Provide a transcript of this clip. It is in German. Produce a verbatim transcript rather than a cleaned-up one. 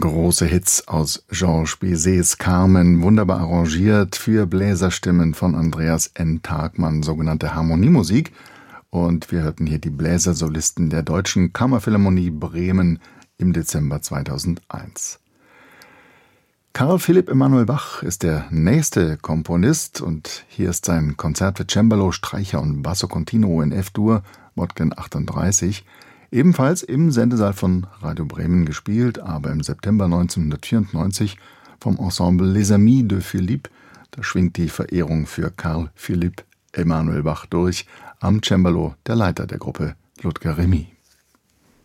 große Hits aus Georges Bizets Carmen, wunderbar arrangiert für Bläserstimmen von Andreas N. Tagmann, sogenannte Harmoniemusik. Und wir hörten hier die Bläsersolisten der Deutschen Kammerphilharmonie Bremen im Dezember zweitausendeins. Carl Philipp Emanuel Bach ist der nächste Komponist und hier ist sein Konzert für Cembalo, Streicher und Basso Continuo in F-Dur, Modgen achtunddreißig, ebenfalls im Sendesaal von Radio Bremen gespielt, aber im September neunzehnhundertvierundneunzig vom Ensemble Les Amis de Philippe. Da schwingt die Verehrung für Carl Philipp Emanuel Bach durch, am Cembalo der Leiter der Gruppe, Ludger Remy.